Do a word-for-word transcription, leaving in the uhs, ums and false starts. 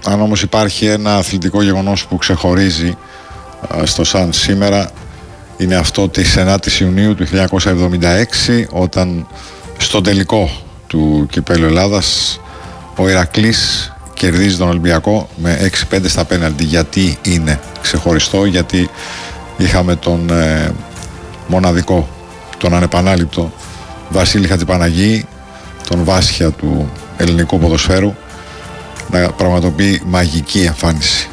Αν όμως υπάρχει ένα αθλητικό γεγονός που ξεχωρίζει στο Σαν σήμερα, είναι αυτό της ενάτης Ιουνίου του χίλια εννιακόσια εβδομήντα έξι, όταν στον τελικό του Κυπέλλου Ελλάδας ο Ηρακλής κερδίζει τον Ολυμπιακό με έξι πέντε στα πέναλτι. Γιατί είναι ξεχωριστό? Γιατί είχαμε τον ε, μοναδικό, τον ανεπανάληπτο Βασίλη Χατζηπαναγή, τον Βάσια του ελληνικού ποδοσφαίρου, να πραγματοποιεί μαγική εμφάνιση.